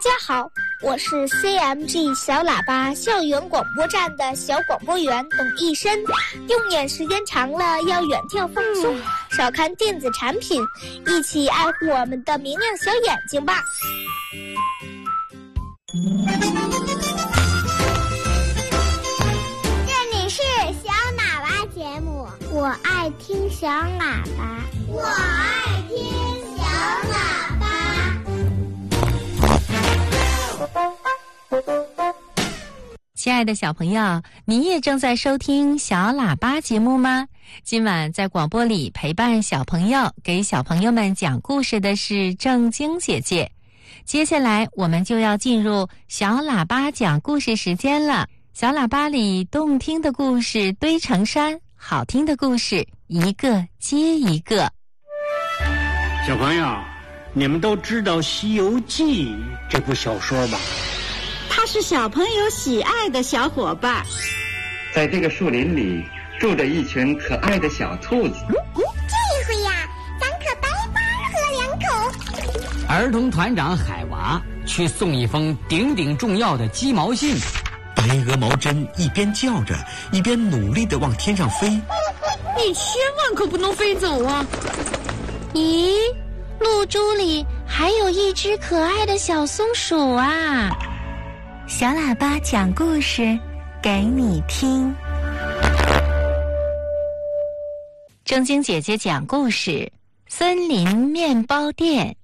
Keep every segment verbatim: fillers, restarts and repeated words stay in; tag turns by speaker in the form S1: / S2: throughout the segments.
S1: 家好，我是 C M G 小喇叭校园广播站的小广播员董一生。用眼时间长了，要远眺放松，少看电子产品，一起爱护我们的明亮小眼睛吧。
S2: 这里是小喇叭节目，我爱听小喇叭，我爱听小喇叭。
S3: 亲爱的小朋友，你也正在收听小喇叭节目吗？今晚在广播里陪伴小朋友，给小朋友们讲故事的是正晶姐姐。接下来我们就要进入小喇叭讲故事时间了。小喇叭里动听的故事堆成山，好听的故事一个接一个。
S4: 小朋友，你们都知道《西游记》这部小说吧？
S5: 它是小朋友喜爱的小伙伴。
S6: 在这个树林里住着一群可爱的小兔子。
S2: 这回呀，咱可白花喝两口。
S7: 儿童团长海娃去送一封顶顶重要的鸡毛信。
S8: 白鹅毛针一边叫着，一边努力地往天上飞。
S9: 你千万可不能飞走啊！
S3: 咦，露珠里还有一只可爱的小松鼠啊！小喇叭讲故事给你听。正晶姐姐讲故事，森林面包店。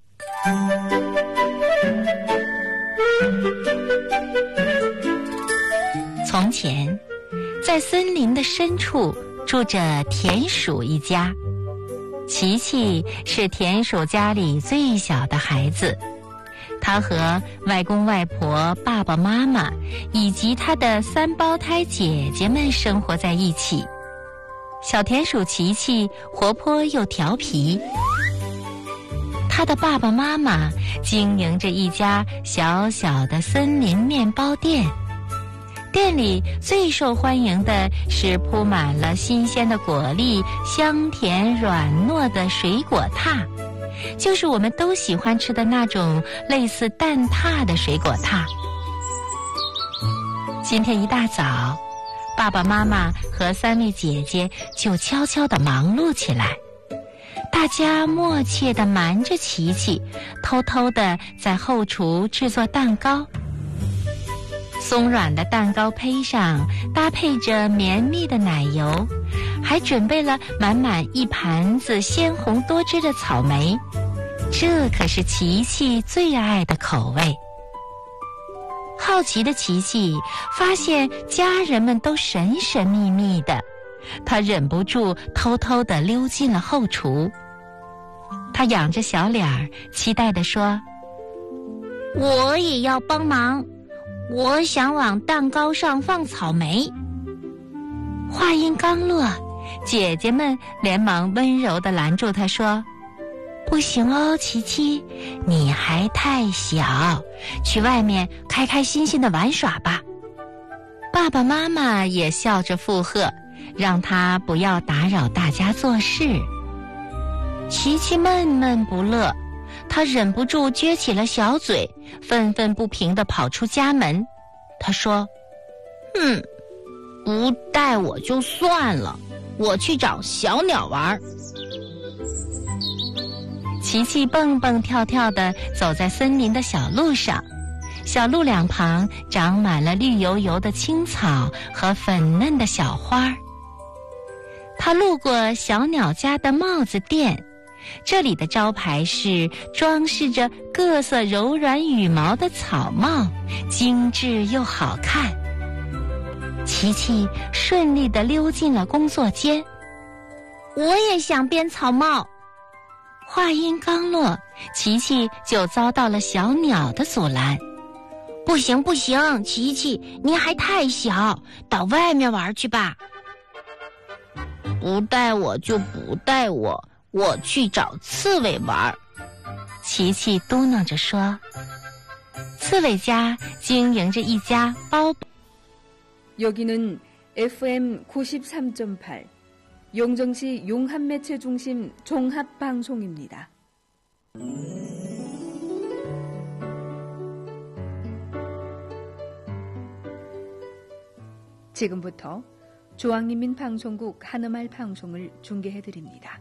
S3: 从前，在森林的深处住着田鼠一家。琪琪是田鼠家里最小的孩子，他和外公外婆、爸爸妈妈以及他的三胞胎姐姐们生活在一起。小田鼠琪琪活泼又调皮，他的爸爸妈妈经营着一家小小的森林面包店。店里最受欢迎的是铺满了新鲜的果粒、香甜软糯的水果挞，就是我们都喜欢吃的那种类似蛋挞的水果挞。今天一大早，爸爸妈妈和三位姐姐就悄悄地忙碌起来，大家默契地瞒着琪琪，偷偷地在后厨制作蛋糕。松软的蛋糕胚上搭配着绵密的奶油，还准备了满满一盘子鲜红多汁的草莓，这可是琪琪最爱的口味。好奇的琪琪发现家人们都神神秘秘的，他忍不住偷偷地溜进了后厨。他仰着小脸儿，期待地说：“我也要帮忙。我想往蛋糕上放草莓。”话音刚落，姐姐们连忙温柔地拦住她说：“不行哦，琪琪，你还太小，去外面开开心心地玩耍吧。”爸爸妈妈也笑着附和，让她不要打扰大家做事。琪琪闷闷不乐，他忍不住撅起了小嘴，愤愤不平地跑出家门。他说：“哼，不带我就算了，我去找小鸟玩。”琪琪蹦蹦跳跳地走在森林的小路上，小路两旁长满了绿油油的青草和粉嫩的小花。他路过小鸟家的帽子店，这里的招牌是装饰着各色柔软羽毛的草帽，精致又好看。琪琪顺利地溜进了工作间。我也想编草帽。话音刚落，琪琪就遭到了小鸟的阻拦。不行不行，琪琪，你还太小，到外面玩去吧。不带我就不带我，我去找刺猬玩。琪琪嘟囔着说。刺猬家经营着一家包。
S10: 여기는 에프엠 구십삼 점 팔 용정시 용합매체중심 종합방송입니다. 지금부터 중앙인민방송국 한음말 방송을 중계해드립니다.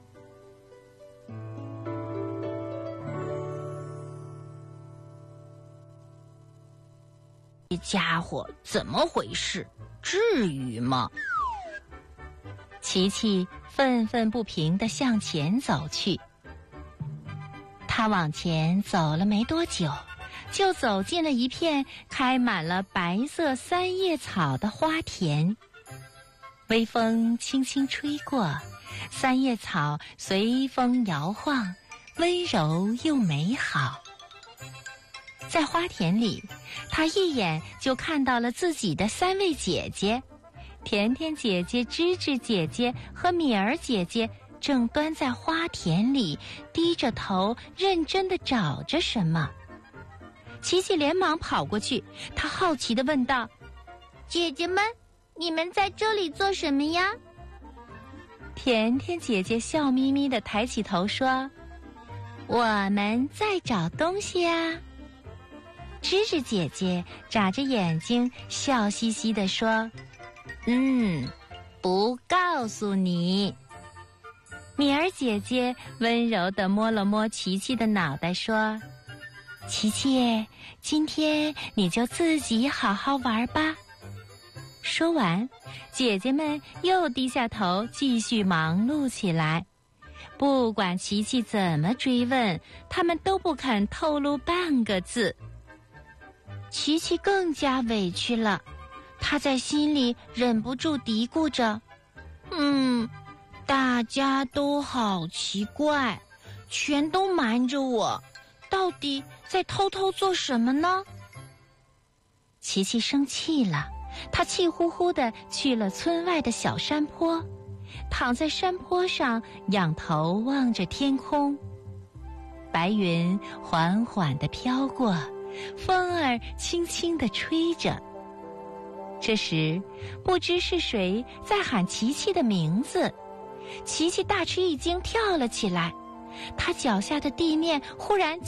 S3: 这家伙怎么回事？至于吗？琪琪愤愤不平地向前走去。他往前走了没多久，就走进了一片开满了白色三叶草的花田。微风轻轻吹过，三叶草随风摇晃，温柔又美好。在花田里，他一眼就看到了自己的三位姐姐，甜甜姐姐、芝芝姐姐和米儿姐姐正端在花田里，低着头认真地找着什么。琪琪连忙跑过去，她好奇地问道：“
S1: 姐姐们，你们在这里做什么呀？”
S3: 甜甜姐姐笑眯眯地抬起头说：“我们在找东西啊。”芝芝姐姐眨着眼睛，笑嘻嘻地说：“嗯，不告诉你。”米儿姐姐温柔地摸了摸琪琪的脑袋，说：“琪琪，今天你就自己好好玩吧。”说完，姐姐们又低下头继续忙碌起来。不管琪琪怎么追问，他们都不肯透露半个字。琪琪更加委屈了，她在心里忍不住嘀咕着：“嗯，大家都好奇怪，全都瞒着我，到底在偷偷做什么呢？”琪琪生气了，她气呼呼地去了村外的小山坡，躺在山坡上，仰头望着天空。白云缓缓地飘过，风儿轻轻地吹着。这时，不知是谁在喊琪琪的名字，琪琪大吃一惊，跳了起来。她脚下的地面忽然